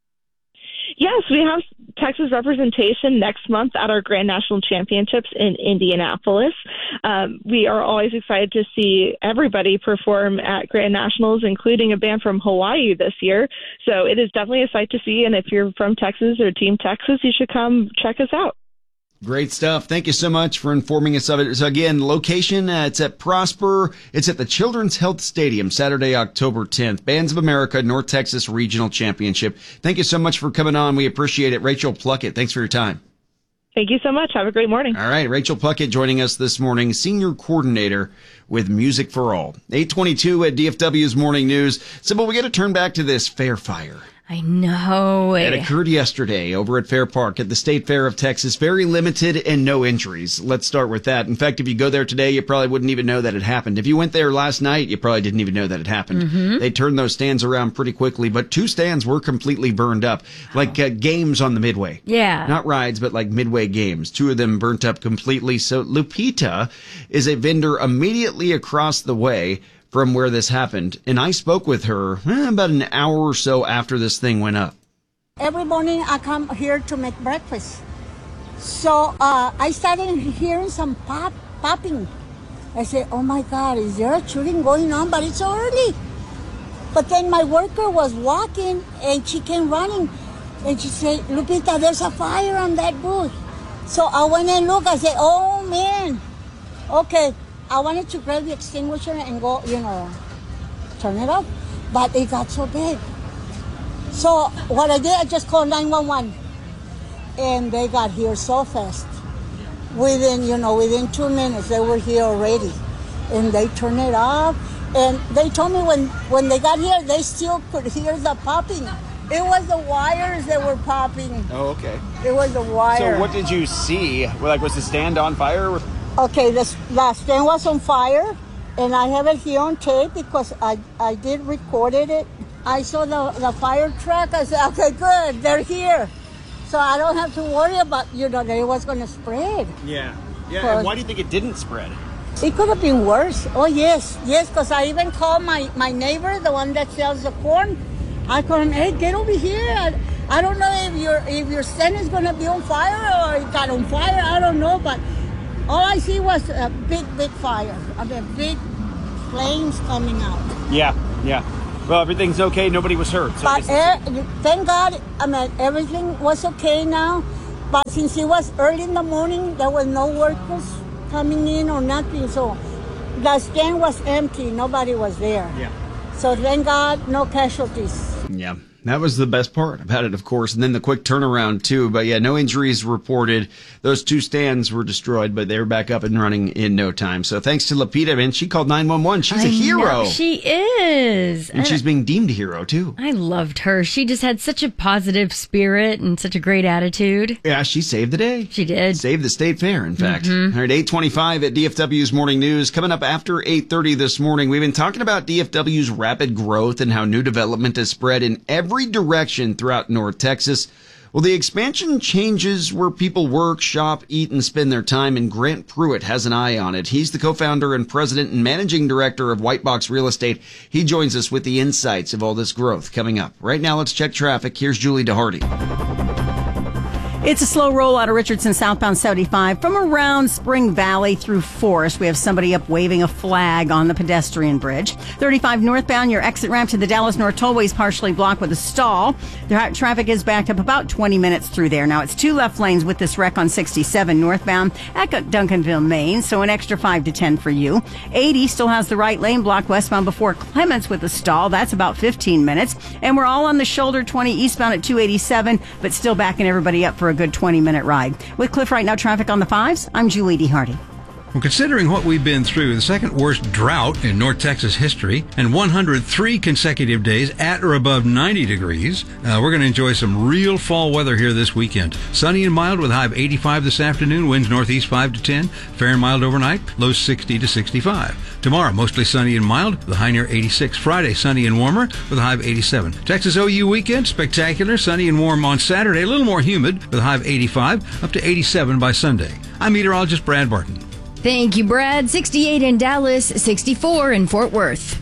Yes, we have Texas representation next month at our Grand National Championships in Indianapolis. Um, we are always excited to see everybody perform at Grand Nationals, including a band from Hawaii this year. So it is definitely a sight to see, and if you're from Texas or Team Texas, you should come check us out. Great stuff. Thank you so much for informing us of it. So again, location, uh, it's at Prosper. It's at the Children's Health Stadium, Saturday, October tenth. Bands of America, North Texas Regional Championship. Thank you so much for coming on. We appreciate it. Rachel Pluckett, thanks for your time. Thank you so much. Have a great morning. All right. Rachel Pluckett joining us this morning, Senior Coordinator with Music for All. eight twenty-two at D F W's Morning News. Sybil, we got to turn back to this fair fire. I know. It occurred yesterday over at Fair Park at the State Fair of Texas. Very limited and no injuries. Let's start with that. In fact, if you go there today, you probably wouldn't even know that it happened. If you went there last night, you probably didn't even know that it happened. Mm-hmm. They turned those stands around pretty quickly, but two stands were completely burned up, like uh, games on the Midway. Yeah. Not rides, but like Midway games. Two of them burnt up completely. So Lupita is a vendor immediately across the way from where this happened, and I spoke with her eh, about an hour or so after this thing went up. Every morning I come here to make breakfast. So uh, I started hearing some pop popping. I said, oh my God, is there a shooting going on? But it's so early. But then my worker was walking and she came running and she said, Lupita, there's a fire on that booth. So I went and looked. I said, oh man, okay. I wanted to grab the extinguisher and go, you know, turn it off, but it got so big. So what I did, I just called nine one one, and they got here so fast. Within, you know, within two minutes, they were here already, and they turned it off. And they told me when, when they got here, they still could hear the popping. It was the wires that were popping. Oh, okay. It was the wire. So what did you see? Like, was the stand on fire? Okay, the, the stand was on fire, and I have it here on tape because I, I did recorded it. I saw the, the fire truck. I said, okay, good, they're here. So I don't have to worry about, you know, that it was going to spread. Yeah. Yeah. And why do you think it didn't spread? It could have been worse. Oh, yes. Yes, because I even called my, my neighbor, the one that sells the corn. I called him, hey, get over here. I, I don't know if your if your stand is going to be on fire or it got on fire. I don't know. But all I see was a big, big fire. I mean, big flames coming out. Yeah. Yeah. Well, everything's okay. Nobody was hurt. So but er, thank God, I mean, everything was okay now. But since it was early in the morning, there were no workers coming in or nothing. So the stand was empty. Nobody was there. Yeah. So thank God, no casualties. Yeah. That was the best part about it, of course. And then the quick turnaround, too. But yeah, no injuries reported. Those two stands were destroyed, but they were back up and running in no time. So thanks to Lapita, man. She called nine one one. She's I a hero. know, she is. And she's being deemed a hero, too. I loved her. She just had such a positive spirit and such a great attitude. Yeah, she saved the day. She did. Saved the state fair, in fact. Mm-hmm. All right, eight twenty-five at D F W's Morning News. Coming up after eight thirty this morning, we've been talking about D F W's rapid growth and how new development has spread in every direction throughout North Texas. Well, the expansion changes where people work, shop, eat, and spend their time, and Grant Pruitt has an eye on it. He's the co-founder and president and managing director of White Box Real Estate. He joins us with the insights of all this growth coming up. Right now, let's check traffic. Here's Julie DeHardy. It's a slow roll out of Richardson southbound seventy-five from around Spring Valley through Forest. We have somebody up waving a flag on the pedestrian bridge. thirty-five northbound, your exit ramp to the Dallas North Tollway is partially blocked with a stall. The traffic is backed up about twenty minutes through there. Now it's two left lanes with this wreck on sixty-seven northbound at Duncanville, Maine, so an extra five to ten for you. eighty still has the right lane blocked westbound before Clements with a stall. That's about fifteen minutes. And we're all on the shoulder twenty eastbound at two eighty-seven, but still backing everybody up for a good twenty minute ride. With Cliff Right Now traffic on the fives, I'm Julie DeHardy. Well, considering what we've been through, the second worst drought in North Texas history, and one hundred three consecutive days at or above ninety degrees, uh, we're going to enjoy some real fall weather here this weekend. Sunny and mild with a high of eighty-five this afternoon, winds northeast five to ten, fair and mild overnight, lows sixty to sixty-five. Tomorrow, mostly sunny and mild, with a high near eighty-six. Friday, sunny and warmer, with a high of eighty-seven. Texas O U weekend, spectacular, sunny and warm on Saturday, a little more humid, with a high of eighty-five, up to eighty-seven by Sunday. I'm meteorologist Brad Barton. Thank you, Brad. sixty-eight in Dallas, sixty-four in Fort Worth.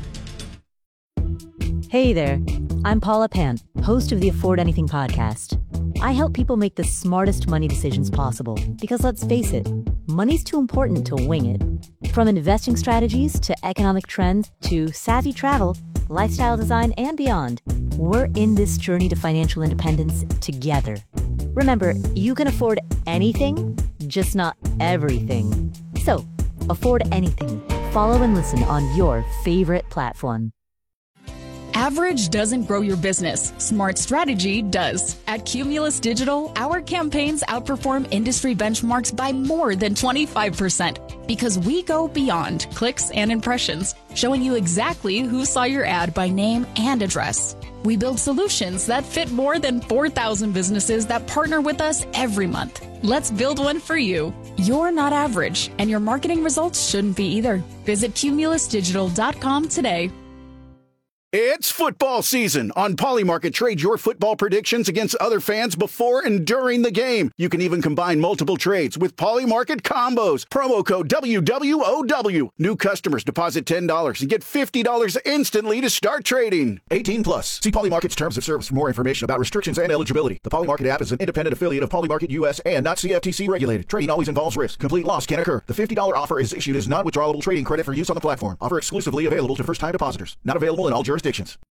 Hey there. I'm Paula Pant, host of the Afford Anything podcast. I help people make the smartest money decisions possible because, let's face it, money's too important to wing it. From investing strategies to economic trends to savvy travel, lifestyle design, and beyond, we're in this journey to financial independence together. Remember, you can afford anything, just not everything. So, afford anything. Follow and listen on your favorite platform. Average doesn't grow your business. Smart strategy does. At Cumulus Digital, our campaigns outperform industry benchmarks by more than twenty-five percent because we go beyond clicks and impressions, showing you exactly who saw your ad by name and address. We build solutions that fit more than four thousand businesses that partner with us every month. Let's build one for you. You're not average, and your marketing results shouldn't be either. Visit cumulus digital dot com today. It's football season. On Polymarket, trade your football predictions against other fans before and during the game. You can even combine multiple trades with Polymarket combos. Promo code W W O W. New customers deposit ten dollars and get fifty dollars instantly to start trading. eighteen plus. See Polymarket's terms of service for more information about restrictions and eligibility. The Polymarket app is an independent affiliate of Polymarket U S and not C F T C regulated. Trading always involves risk. Complete loss can occur. The fifty dollars offer is issued as non-withdrawable trading credit for use on the platform. Offer exclusively available to first-time depositors. Not available in all jurisdictions.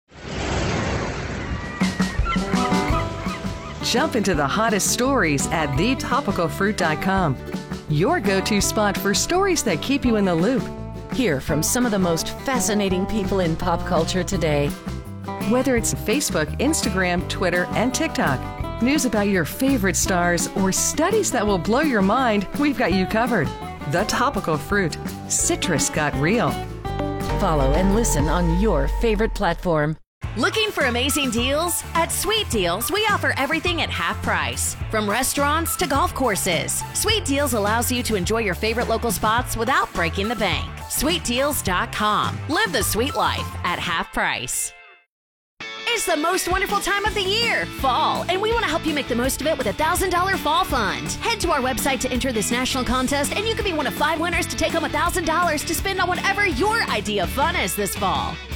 Jump into the hottest stories at the topical fruit dot com. Your go-to spot for stories that keep you in the loop. Hear from some of the most fascinating people in pop culture today. Whether it's Facebook, Instagram, Twitter, and TikTok, news about your favorite stars, or studies that will blow your mind, we've got you covered. The Topical Fruit. Citrus got real. Follow and listen on your favorite platform. Looking for amazing deals? At Sweet Deals, we offer everything at half price. From restaurants to golf courses, Sweet Deals allows you to enjoy your favorite local spots without breaking the bank. sweet deals dot com. Live the sweet life at half price. It's the most wonderful time of the year, fall, and we want to help you make the most of it with a one thousand dollars Fall Fund. Head to our website to enter this national contest, and you could be one of five winners to take home one thousand dollars to spend on whatever your idea of fun is this fall.